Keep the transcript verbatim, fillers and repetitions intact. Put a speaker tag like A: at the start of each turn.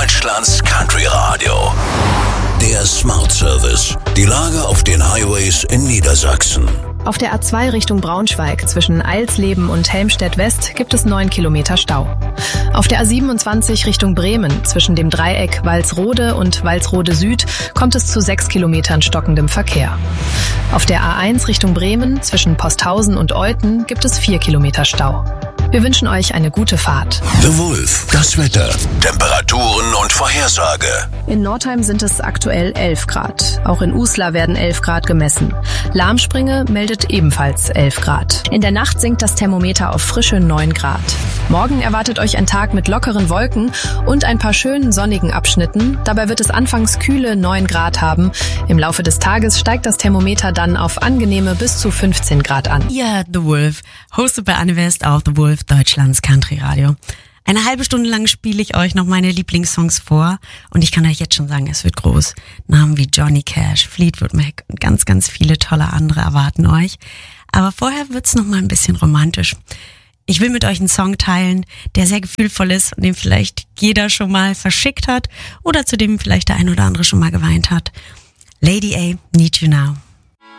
A: Deutschlands Country Radio. Der Smart Service. Die Lage auf den Highways in Niedersachsen.
B: Auf der A zwei Richtung Braunschweig zwischen Eilsleben und Helmstedt West gibt es neun Kilometer Stau. Auf der A siebenundzwanzig Richtung Bremen zwischen dem Dreieck Walsrode und Walsrode Süd kommt es zu sechs Kilometern stockendem Verkehr. Auf der A eins Richtung Bremen zwischen Posthausen und Euthen gibt es vier Kilometer Stau. Wir wünschen euch eine gute Fahrt.
A: The Wolf, das Wetter, Temperaturen und Vorhersage.
B: In Nordheim sind es aktuell elf Grad. Auch in Uslar werden elf Grad gemessen. Lahmspringe meldet ebenfalls elf Grad. In der Nacht sinkt das Thermometer auf frische neun Grad. Morgen erwartet euch ein Tag mit lockeren Wolken und ein paar schönen sonnigen Abschnitten. Dabei wird es anfangs kühle neun Grad haben. Im Laufe des Tages steigt das Thermometer dann auf angenehme bis zu fünfzehn Grad an.
C: Ja, The Wolf, hosted bei Anne West auf The Wolf, Deutschlands Country Radio. Eine halbe Stunde lang spiele ich euch noch meine Lieblingssongs vor und ich kann euch jetzt schon sagen, es wird groß. Namen wie Johnny Cash, Fleetwood Mac und ganz, ganz viele tolle andere erwarten euch. Aber vorher wird's noch mal ein bisschen romantisch. Ich will mit euch einen Song teilen, der sehr gefühlvoll ist und den vielleicht jeder schon mal verschickt hat oder zu dem vielleicht der ein oder andere schon mal geweint hat. Lady A, Need You Now.